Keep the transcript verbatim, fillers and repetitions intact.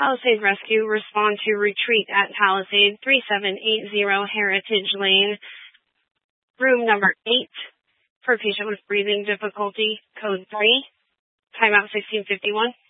Palisade Rescue, respond to retreat at Palisade three seven eight zero Heritage Lane, room number eight, for patient with breathing difficulty, code three, timeout sixteen fifty-one.